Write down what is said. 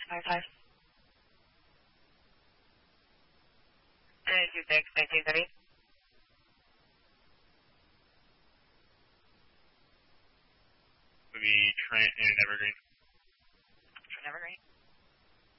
5. 26, 1930. Would be Trent and Evergreen. Trent Evergreen.